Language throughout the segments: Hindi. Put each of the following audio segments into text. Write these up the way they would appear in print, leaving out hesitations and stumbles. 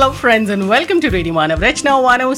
Hello friends and welcome to radio Manav Rachna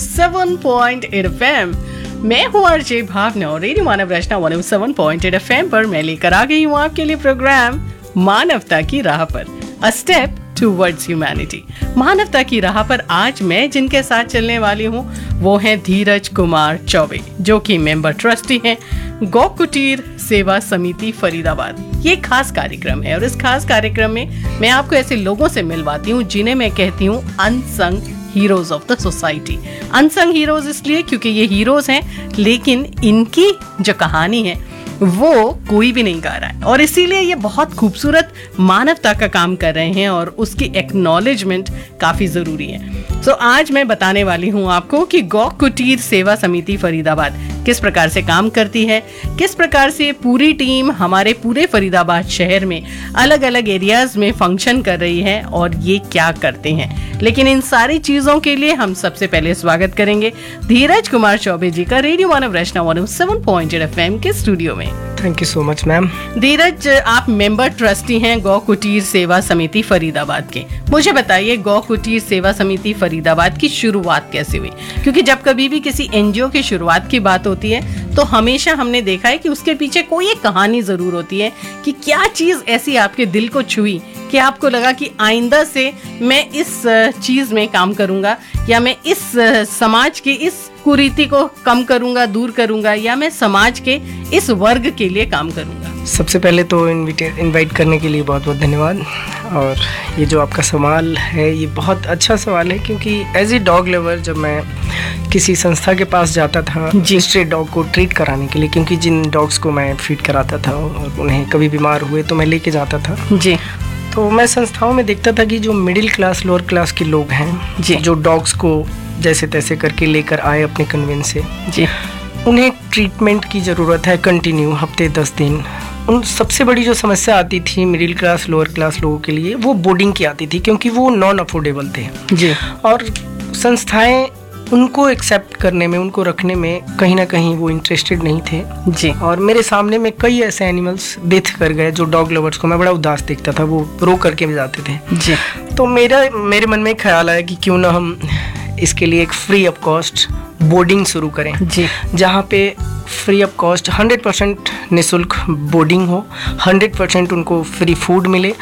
107.8 FM। मैं हूँ आरजे भावना और रेडियो मानव रचना 107.8 FM पर मैं लेकर आ गई हूँ आपके लिए प्रोग्राम मानवता की राह पर, अ स्टेप टूवर्ड्स ह्यूमैनिटी। मानवता की राह पर आज मैं जिनके साथ चलने वाली हूँ वो हैं धीरज कुमार चौबे, जो कि मेंबर ट्रस्टी हैं गौ कुटीर सेवा समिति फरीदाबाद। ये खास कार्यक्रम है और इस खास कार्यक्रम में मैं आपको ऐसे लोगों से मिलवाती हूँ जिन्हें मैं कहती हूँ unsung heroes of the society. Unsung heroes इसलिए क्योंकि ये हीरोज हैं लेकिन इनकी जो कहानी है वो कोई भी नहीं गा रहा है और इसीलिए ये बहुत खूबसूरत मानवता का काम कर रहे हैं और उसकी एक्नॉलेजमेंट काफ़ी ज़रूरी है। सो आज मैं बताने वाली हूँ आपको कि गौ कुटीर सेवा समिति फरीदाबाद किस प्रकार से काम करती है, किस प्रकार से पूरी टीम हमारे पूरे फरीदाबाद शहर में अलग अलग एरियाज में फंक्शन कर रही है और ये क्या करते हैं। लेकिन इन सारी चीज़ों के लिए हम सबसे पहले स्वागत करेंगे धीरज कुमार चौबे जी का रेडियो मानव रचना 107.8 FM के स्टूडियो में। Thank you so much ma'am. धीरज, आप मेंबर ट्रस्टी हैं गौ कुटीर सेवा समिति फरीदाबाद के। मुझे बताइए गौ कुटीर सेवा समिति फरीदाबाद की शुरुआत कैसे हुई? क्योंकि जब कभी भी किसी एनजीओ की शुरुआत की बात होती है तो हमेशा हमने देखा है कि उसके पीछे कोई एक कहानी जरूर होती है कि क्या चीज ऐसी आपके दिल को छुई कि आपको लगा कि आइंदा से मैं इस चीज में काम करूंगा या मैं इस समाज के इस कुरीति को कम करूंगा, दूर करूंगा, या मैं समाज के इस वर्ग के लिए काम करूंगा। सबसे पहले तो इनवाइट करने के लिए बहुत बहुत धन्यवाद। और ये जो आपका सवाल है ये बहुत अच्छा सवाल है, क्योंकि एज ए डॉग लवर जब मैं किसी संस्था के पास जाता था स्ट्रे डॉग को ट्रीट कराने के लिए, क्योंकि जिन डॉग्स को मैं फीड कराता था और उन्हें कभी बीमार हुए तो मैं लेके जाता था जी, तो मैं संस्थाओं में देखता था कि जो मिडिल क्लास लोअर क्लास के लोग हैं जी, जो डॉग्स को जैसे तैसे करके लेकर आए अपने कन्वेंस से जी, उन्हें ट्रीटमेंट की ज़रूरत है कंटिन्यू हफ्ते 10 दिन। उन सबसे बड़ी जो समस्या आती थी मिडिल क्लास लोअर क्लास लोगों के लिए वो बोर्डिंग की आती थी, क्योंकि वो नॉन अफोर्डेबल थे जी, और संस्थाएं उनको एक्सेप्ट करने में, उनको रखने में कहीं ना कहीं वो इंटरेस्टेड नहीं थे जी। और मेरे सामने में कई ऐसे एनिमल्स डेथ कर गए जो डॉग लवर्स को मैं बड़ा उदास देखता था, वो रो करके भी जाते थे जी। तो मेरे मन में ख्याल आया कि क्यों ना हम इसके लिए एक फ्री ऑफ कॉस्ट बोर्डिंग शुरू करें जी, जहाँ पे फ्री ऑफ कॉस्ट 100% निःशुल्क बोर्डिंग हो, 100% उनको फ्री फूड मिले,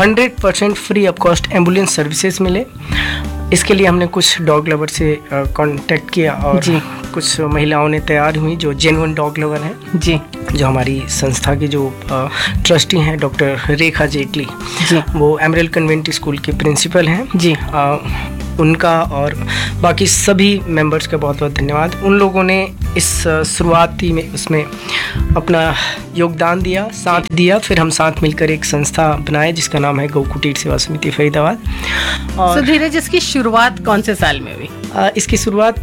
100% free of cost ambulance services मिले। इसके लिए हमने कुछ डॉग लवर से कांटेक्ट किया और जी, कुछ महिलाओं ने तैयार हुई जो जेन्युइन डॉग लवर हैं जी, जो हमारी संस्था के जो ट्रस्टी हैं डॉक्टर रेखा जेटली जी, वो एमरल्ड कन्वेंट स्कूल के प्रिंसिपल हैं जी। उनका और बाकी सभी मेंबर्स का बहुत बहुत धन्यवाद। उन लोगों ने इस शुरुआती में उसमें अपना योगदान दिया, साथ दिया। फिर हम साथ मिलकर एक संस्था बनाए जिसका नाम है गौ कुटीर सेवा समिति फरीदाबाद। और धीरज, इसकी शुरुआत कौन से साल में हुई? इसकी शुरुआत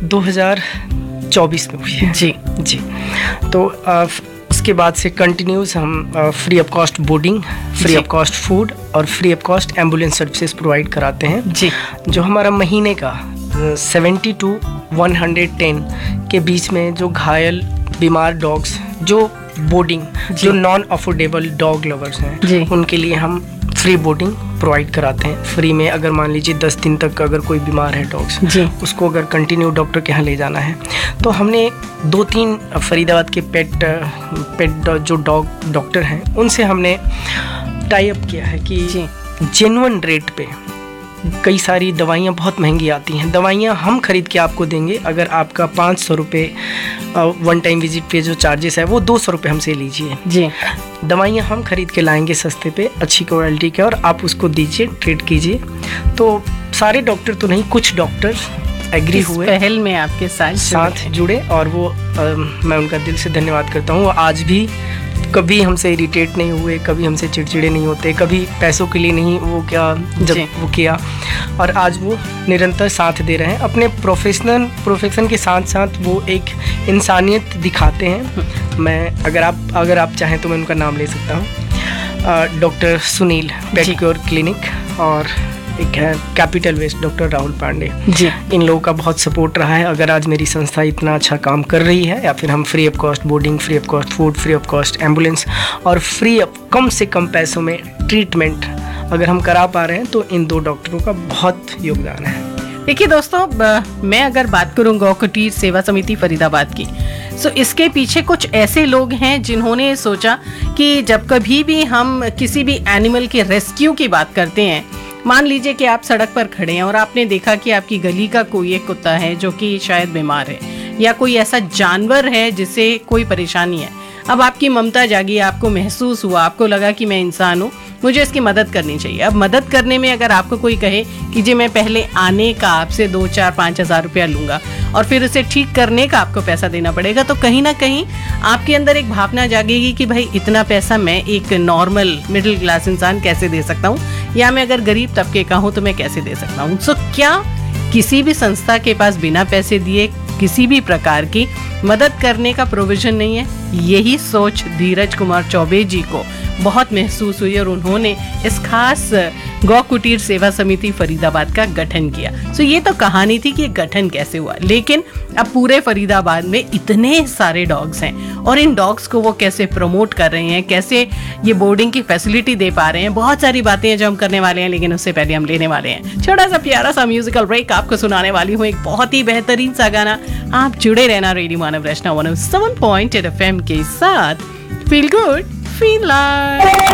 2024 में हुई है जी जी। तो उसके बाद से कंटिन्यूस हम free of cost boarding, free of cost food और free of cost ambulance services provide कराते हैं जी। जो हमारा महीने का 70 to 110 के बीच में जो घायल बीमार डॉग्स, जो बोर्डिंग, जो नॉन अफोर्डेबल डॉग लवर्स हैं उनके लिए हम फ्री बोर्डिंग प्रोवाइड कराते हैं फ्री में। अगर मान लीजिए 10 दिन तक अगर कोई बीमार है डॉग्स, उसको अगर कंटिन्यू डॉक्टर के यहाँ ले जाना है तो हमने 2-3 फरीदाबाद के पेट जो डॉग डॉक्टर हैं उनसे हमने टाई अप किया है कि जेन्युइन रेट पे कई सारी दवाइयाँ बहुत महंगी आती हैं, दवाइयाँ हम खरीद के आपको देंगे। अगर आपका 500 रुपये वन टाइम विजिट पे जो चार्जेस है वो 200 रुपये हमसे लीजिए जी। दवाइयाँ हम खरीद के लाएंगे सस्ते पे, अच्छी क्वालिटी के, और आप उसको दीजिए, ट्रीट कीजिए। तो सारे डॉक्टर तो नहीं, कुछ डॉक्टर एग्री हुए, पहल में आपके साथ जुड़े और वो मैं उनका दिल से धन्यवाद करता हूँ। आज भी कभी हमसे इरिटेट नहीं हुए, कभी हमसे चिड़चिड़े नहीं होते, कभी पैसों के लिए नहीं वो किया, और आज वो निरंतर साथ दे रहे हैं। अपने प्रोफेशन के साथ साथ वो एक इंसानियत दिखाते हैं। मैं अगर आप चाहें तो मैं उनका नाम ले सकता हूँ, डॉक्टर सुनील पेडिक्योर क्लिनिक, और एक है capital waste doctor Rahul Pandey ji. इन लोगों का बहुत सपोर्ट रहा है। अगर आज मेरी संस्था इतना अच्छा काम कर रही है, या फिर हम free of cost boarding, free of cost food, free of cost ambulance और फ्री ऑफ कम से कम पैसों में ट्रीटमेंट अगर हम करा पा रहे हैं, तो इन 2 डॉक्टरों का बहुत योगदान है। देखिए दोस्तों, मैं अगर बात करूं गौ कुटीर सेवा समिति फरीदाबाद की, सो इसके पीछे कुछ ऐसे लोग हैं जिन्होंने सोचा कि जब कभी भी हम किसी भी एनिमल के रेस्क्यू की बात करते हैं, मान लीजिए कि आप सड़क पर खड़े हैं और आपने देखा कि आपकी गली का कोई एक कुत्ता है जो कि शायद बीमार है, या कोई ऐसा जानवर है जिसे कोई परेशानी है। अब आपकी ममता जागी, आपको महसूस हुआ, आपको लगा कि मैं इंसान हूँ, मुझे इसकी मदद करनी चाहिए। अब मदद करने में अगर आपको कोई कहे कि जी मैं पहले आने का आपसे 2, 4, 5 हज़ार रुपया लूंगा और फिर उसे ठीक करने का आपको पैसा देना पड़ेगा, तो कहीं ना कहीं आपके अंदर एक भावना जागेगी कि भाई इतना पैसा मैं एक नॉर्मल मिडिल क्लास इंसान कैसे दे सकता हूँ, या मैं अगर गरीब तबके का हूँ तो मैं कैसे दे सकता हूँ। सो क्या किसी भी संस्था के पास बिना पैसे दिए किसी भी प्रकार की मदद करने का प्रोविजन नहीं है? यही सोच धीरज कुमार चौबे जी को बहुत महसूस हुई और उन्होंने इस खास गौ कुटीर सेवा समिति फरीदाबाद का गठन किया। सो ये तो कहानी थी कि ये गठन कैसे हुआ, लेकिन अब पूरे फरीदाबाद में इतने सारे डॉग्स हैं और इन डॉग्स को वो कैसे प्रमोट कर रहे हैं, कैसे ये बोर्डिंग की फैसिलिटी दे पा रहे हैं, बहुत सारी बातें हैं जो हम करने वाले हैं। लेकिन उससे पहले हम लेने वाले हैं छोटा सा प्यारा सा म्यूजिकल ब्रेक। आपको सुनाने वाली हूँ एक बहुत ही बेहतरीन सा गाना। आप जुड़े रहना रेडियो मानव रचना 107.8 FM के साथ। Feel good feel like.